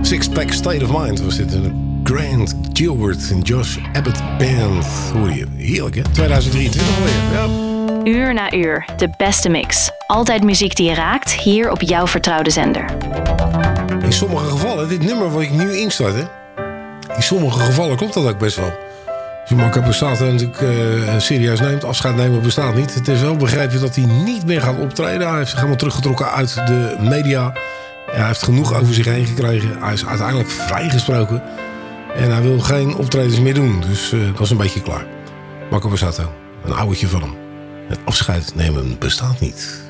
Six-Pack State of Mind was dit. Een Grant Gilbert en Josh Abbott Band. Hoor je. Heerlijk, hè? 2023 alweer. Ja. Uur na uur, de beste mix. Altijd muziek die je raakt, hier op jouw vertrouwde zender. In sommige gevallen, dit nummer wat ik nu instart, hè? In sommige gevallen klopt dat ook best wel. Als je Marco Borsato natuurlijk serieus neemt, afscheid nemen bestaat niet. Het is wel begrepen dat hij niet meer gaat optreden. Hij heeft zich helemaal teruggetrokken uit de media. Ja, hij heeft genoeg over zich heen gekregen. Hij is uiteindelijk vrijgesproken. En hij wil geen optredens meer doen. Dus dat is een beetje klaar. Marco Borsato, een ouwtje van hem. Het afscheid nemen bestaat niet.